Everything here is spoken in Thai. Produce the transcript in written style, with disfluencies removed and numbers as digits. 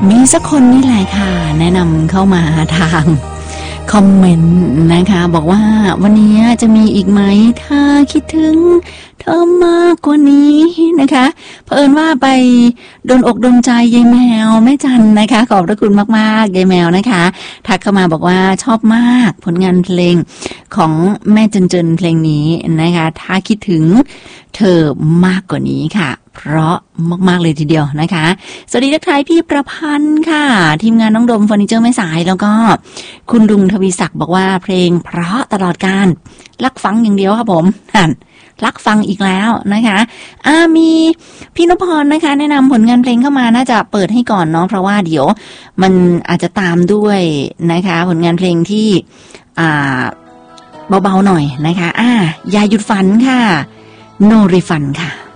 มีสักคนนี่แหละค่ะแนะนำเข้ามาทางคอมเมนต์นะคะบอกว่าวันนี้จะมีอีกไหมถ้าคิดถึงเธอมากกว่านี้นะคะเผอิญว่าไปโดนอกโดนใจยายแมวแม่จันนะคะขอบพระคุณมากๆยายแมวนะคะทักเข้ามาบอกว่าชอบมากผลงานเพลงของแม่เจนเพลงนี้นะคะถ้าคิดถึงเธอมากกว่านี้ค่ะเพราะมากๆเลยทีเดียวนะคะสวัสดีทักทายพี่ประพันธ์ค่ะทีมงานน้องดมเฟอร์นิเจอร์แม่สายแล้วก็คุณลุงทวีศักดิ์บอกว่าเพลงเพราะตลอดกาลรักฟังอย่างเดียวครับผมรักฟังอีกแล้วนะคะมีพี่นพพรนะคะแนะนำผลงานเพลงเข้ามาน่าจะเปิดให้ก่อนเนาะเพราะว่าเดี๋ยวมันอาจจะตามด้วยนะคะผลงานเพลงที่เบาๆหน่อยนะคะอย่าหยุดฝันค่ะ No Refund ค่ะ